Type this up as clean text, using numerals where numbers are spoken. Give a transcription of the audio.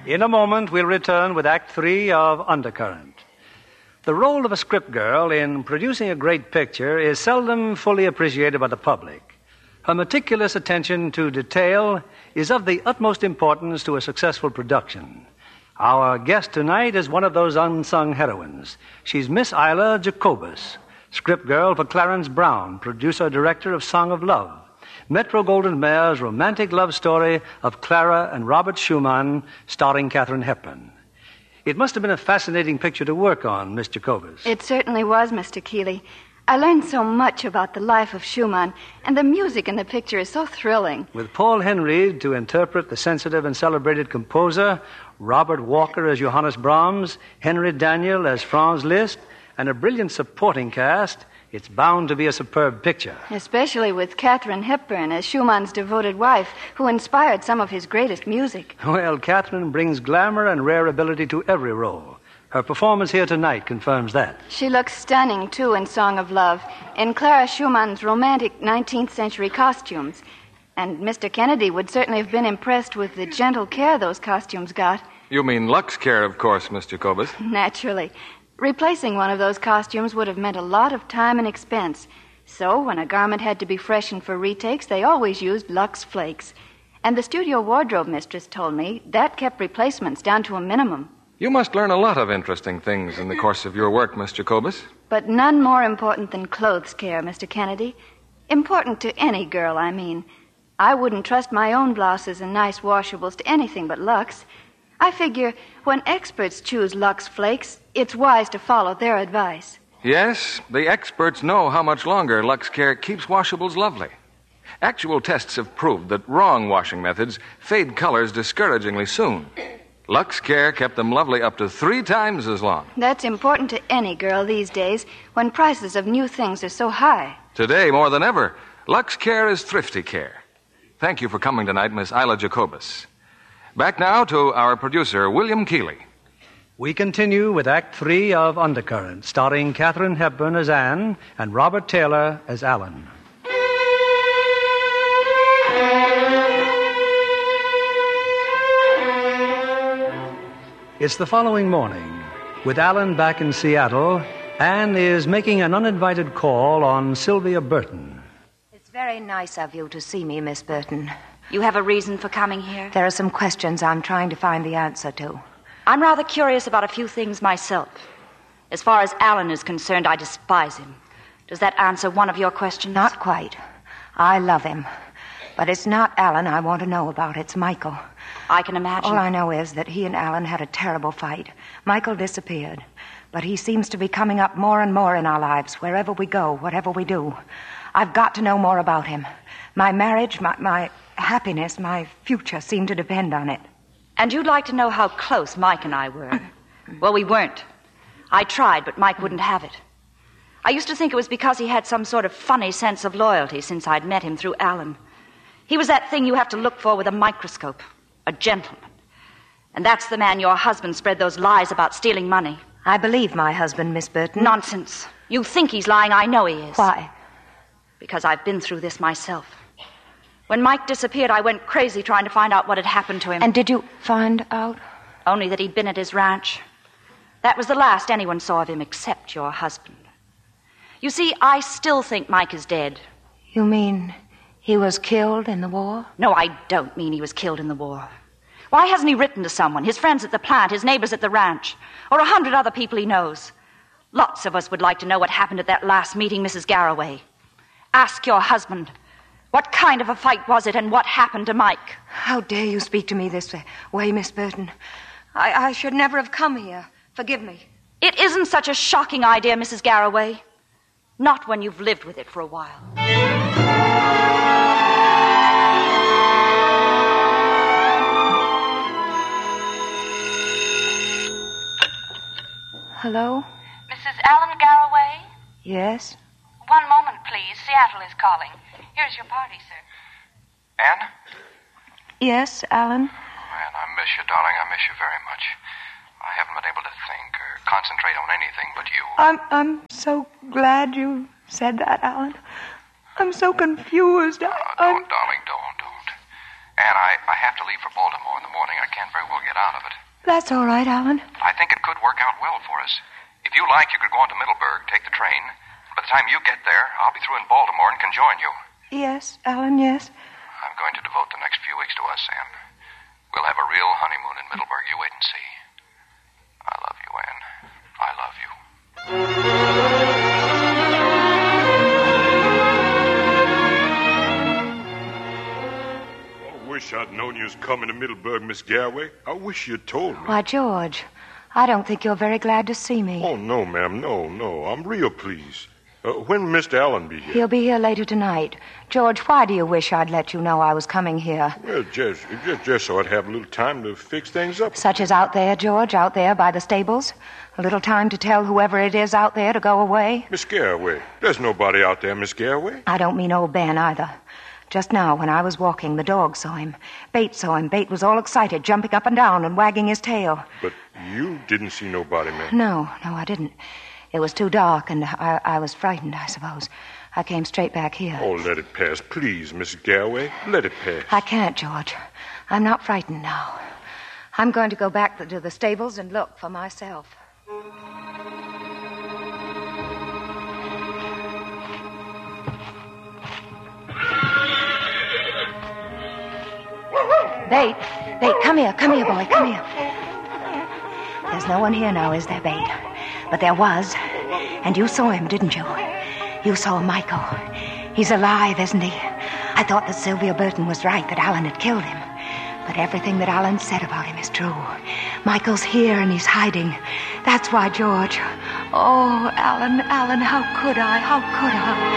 In a moment, we'll return with Act 3 of Undercurrent. The role of a script girl in producing a great picture is seldom fully appreciated by the public. Her meticulous attention to detail is of the utmost importance to a successful production. Our guest tonight is one of those unsung heroines. She's Miss Isla Jacobus, script girl for Clarence Brown, producer-director of Song of Love, Metro-Goldwyn-Mayer's romantic love story of Clara and Robert Schumann, starring Katharine Hepburn. It must have been a fascinating picture to work on, Miss Jacobus. It certainly was, Mr. Keeley. I learned so much about the life of Schumann, and the music in the picture is so thrilling. With Paul Henreid to interpret the sensitive and celebrated composer, Robert Walker as Johannes Brahms, Henry Daniel as Franz Liszt, and a brilliant supporting cast, it's bound to be a superb picture. Especially with Katharine Hepburn as Schumann's devoted wife, who inspired some of his greatest music. Well, Katharine brings glamour and rare ability to every role. Her performance here tonight confirms that. She looks stunning, too, in Song of Love, in Clara Schumann's romantic 19th century costumes. And Mr. Kennedy would certainly have been impressed with the gentle care those costumes got. You mean Lux Care, of course, Miss Jacobus. Naturally. Replacing one of those costumes would have meant a lot of time and expense. So, when a garment had to be freshened for retakes, they always used Lux Flakes. And the studio wardrobe mistress told me that kept replacements down to a minimum. You must learn a lot of interesting things in the course of your work, Miss Jacobus. But none more important than clothes care, Mr. Kennedy. Important to any girl, I mean. I wouldn't trust my own blouses and nice washables to anything but Lux. I figure when experts choose Lux Flakes, it's wise to follow their advice. Yes, the experts know how much longer Lux Care keeps washables lovely. Actual tests have proved that wrong washing methods fade colors discouragingly soon. Lux Care kept them lovely up to 3 times as long. That's important to any girl these days when prices of new things are so high. Today, more than ever, Lux Care is thrifty care. Thank you for coming tonight, Miss Isla Jacobus. Back now to our producer, William Keeley. We continue with Act 3 of Undercurrent, starring Katharine Hepburn as Anne and Robert Taylor as Alan. It's the following morning. With Alan back in Seattle, Anne is making an uninvited call on Sylvia Burton. It's very nice of you to see me, Miss Burton. You have a reason for coming here? There are some questions I'm trying to find the answer to. I'm rather curious about a few things myself. As far as Alan is concerned, I despise him. Does that answer one of your questions? Not quite. I love him. But it's not Alan I want to know about. It's Michael. I can imagine. All I know is that he and Alan had a terrible fight. Michael disappeared. But he seems to be coming up more and more in our lives, wherever we go, whatever we do. I've got to know more about him. My marriage, my happiness, my future seem to depend on it. And you'd like to know how close Mike and I were? Well, we weren't. I tried, but Mike wouldn't have it. I used to think it was because he had some sort of funny sense of loyalty since I'd met him through Alan. He was that thing you have to look for with a microscope, a gentleman. And that's the man your husband spread those lies about stealing money. I believe my husband, Miss Burton. Nonsense. You think he's lying. I know he is. Why? Because I've been through this myself. When Mike disappeared, I went crazy trying to find out what had happened to him. And did you find out? Only that he'd been at his ranch. That was the last anyone saw of him except your husband. You see, I still think Mike is dead. You mean he was killed in the war? No, I don't mean he was killed in the war. Why hasn't he written to someone? His friends at the plant, his neighbors at the ranch, or 100 other people he knows. Lots of us would like to know what happened at that last meeting, Mrs. Garraway. Ask your husband. What kind of a fight was it, and what happened to Mike? How dare you speak to me this way, Miss Burton? I should never have come here. Forgive me. It isn't such a shocking idea, Mrs. Garraway. Not when you've lived with it for a while. Hello? Mrs. Alan Garraway? Yes? 1 moment, please. Seattle is calling. Here's your party, sir. Anne? Yes, Alan? Anne, I miss you, darling. I miss you very much. I haven't been able to think or concentrate on anything but you. I'm so glad you said that, Alan. I'm so confused. Don't, darling, don't. Anne, I have to leave for Baltimore in the morning. I I can't very well get out of it. That's all right, Alan. But I think it could work out well for us. If you like, you could go on to Middleburg, take the train. By the time you get there, I'll be through in Baltimore and can join you. Yes, Alan, yes. I'm going to devote the next few weeks to us, Sam. We'll have a real honeymoon in Middleburg. You wait and see. I love you, Anne. I love you. I wish I'd known you was coming to Middleburg, Miss Galway. I wish you'd told me. Why, George, I don't think you're very glad to see me. Oh, no, ma'am. No. I'm real pleased. When will Mr. Allen be here? He'll be here later tonight. George, why do you wish I'd let you know I was coming here? Well, just so I'd have a little time to fix things up. Such as out there, George, out there by the stables? A little time to tell whoever it is out there to go away? Miss Galway, there's nobody out there, Miss Galway. I don't mean old Ben either. Just now, when I was walking, the dog saw him. Bate saw him. Bate was all excited, jumping up and down and wagging his tail. But you didn't see nobody, ma'am. No, I didn't. It was too dark, and I was frightened, I suppose. I came straight back here. Oh, let it pass, please, Miss Galway. Let it pass. I can't, George. I'm not frightened now. I'm going to go back to the stables and look for myself. Bate, come here, boy, come here. There's no one here now, is there, Bate? But there was. And you saw him, didn't you? You saw Michael. He's alive, isn't he? I thought that Sylvia Burton was right, that Alan had killed him. But everything that Alan said about him is true. Michael's here and he's hiding. That's why, George. Oh, Alan, how could I?